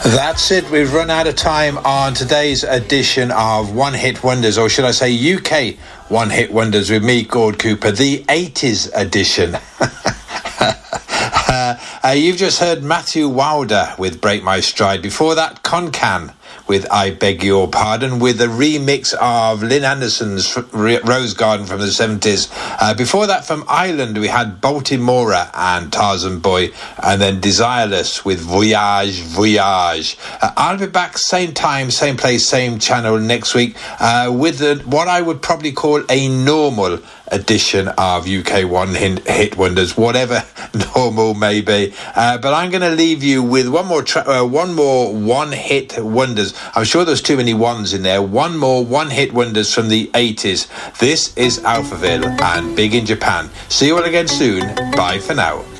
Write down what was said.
That's it. We've run out of time on today's edition of One Hit Wonders, or should I say UK One Hit Wonders with me, Gord Cooper, the 80s edition. You've just heard Matthew Wilder with Break My Stride. Before that, Concan with I Beg Your Pardon, with a remix of Lynn Anderson's Rose Garden from the 70s. Before that, from Ireland, we had Baltimora and Tarzan Boy, and then Desireless with Voyage, Voyage. I'll be back same time, same place, same channel next week with what I would probably call a normal edition of UK One Hit Wonders, whatever normal may be. But I'm going to leave you with one more One Hit Wonders. I'm sure there's too many ones in there. One more One Hit Wonders from the 80s. This is Alphaville and Big in Japan. See you all again soon. Bye for now.